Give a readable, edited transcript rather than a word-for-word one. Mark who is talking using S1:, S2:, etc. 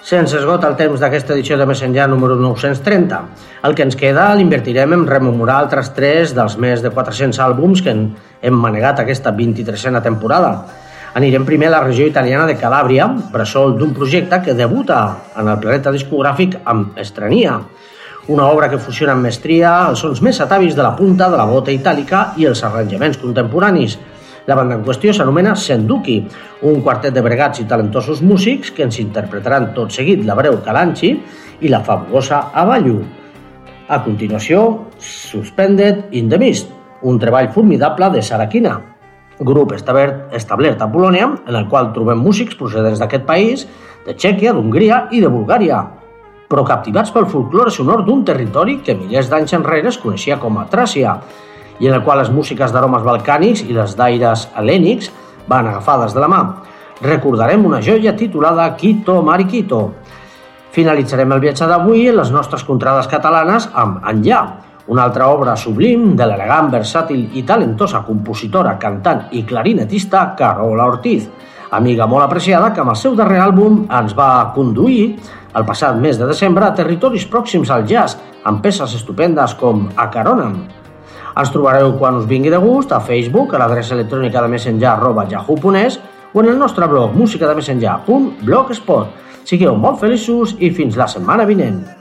S1: Se'ns esgota el temps d'aquesta edició de Més Enllà número 930. El que ens queda l'invertirem en rememorar altres 3 dels més de 400 àlbums que hem manegat aquesta 23a temporada. Anirem primer a la regió italiana de Calàbria, bressol d'un projecte que debuta en el planeta discogràfic amb Estrania, una obra que fusiona amb mestria els sons més atavis de la punta de la bota itàlica i els arranjaments contemporanis. La banda en qüestió s'anomena Senduki, un quartet de bregats i talentosos músics que ens interpretaran tot seguit la breu Calanchi i la fabulosa Avallu. A continuació, Suspended in the Mist, un treball formidable de Sarakina, grup establert a Polònia, en el qual trobem músics procedents d'aquest país, de Txèquia, d'Hongria i de Bulgària, però captivats pel folklore sonor d'un territori que milers d'anys enrere es coneixia com a Tràcia, i en el qual les músiques d'aromes balcànics i les d'aires hel·lènics van agafades de la mà. Recordarem una joia titulada Quito Mariquito. Finalitzarem el viatge d'avui en les nostres contrades catalanes amb Enllà, una altra obra sublim de l'elegant, versàtil i talentosa compositora, cantant i clarinetista Carola Ortiz, amiga molt apreciada que amb el seu darrer àlbum ens va conduir el passat mes de desembre a territoris pròxims al jazz, amb peces estupendes com Acaronam. Ens trobareu quan us vingui de gust a Facebook, a l'adreça electrònica de messenllà@yahoo.es o en el nostre blog musicademesenllà.blogspot. Sigueu molt feliços i fins la setmana vinent.